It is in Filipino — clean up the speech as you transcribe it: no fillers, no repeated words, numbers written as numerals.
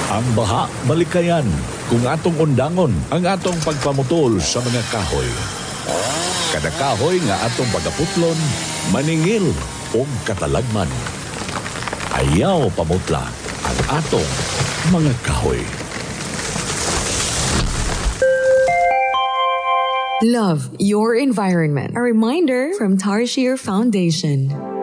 Ang baha balikayan kung atong undangon ang atong pagpamutol sa mga kahoy. Kada kahoy nga atong pagaputlon, maningil o katalagman. Ayaw pamutla ang atong mga kahoy. Love your environment. A reminder from Tarshir Foundation.